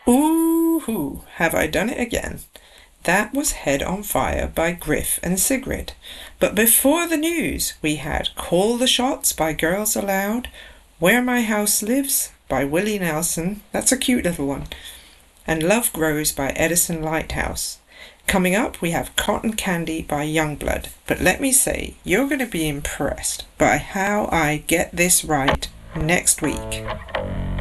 Ooh, have I done it again? That was Head on Fire by Griff and Sigrid. But before the news, we had Call the Shots by Girls Aloud, Where My House Lives by Willie Nelson, that's a cute little one, and Love Grows by Edison Lighthouse. Coming up, we have Cotton Candy by Youngblood. But let me say, you're going to be impressed by how I get this right next week.